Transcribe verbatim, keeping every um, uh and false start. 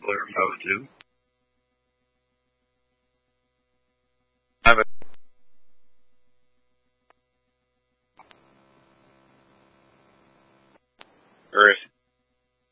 learn how to do. Have it. Or if